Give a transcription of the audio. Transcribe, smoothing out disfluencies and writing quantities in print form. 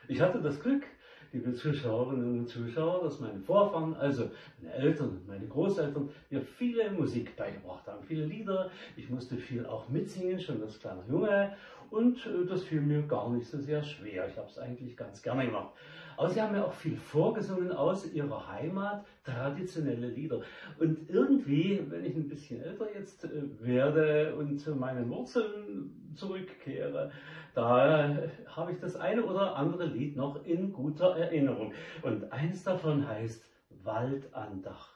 Ich hatte das Glück, liebe Zuschauerinnen und Zuschauer, dass meine Vorfahren, also meine Eltern und meine Großeltern, mir viele Musik beigebracht haben, viele Lieder. Ich musste viel auch mitsingen, schon als kleiner Junge, und das fiel mir gar nicht so sehr schwer. Ich habe es eigentlich ganz gerne gemacht. Aber sie haben mir auch viel vorgesungen aus ihrer Heimat, traditionelle Lieder. Und irgendwie, wenn ich ein bisschen älter jetzt werde und zu meinen Wurzeln zurückkehre, da habe ich das eine oder andere Lied noch in guter Erinnerung. Und eins davon heißt Waldandacht.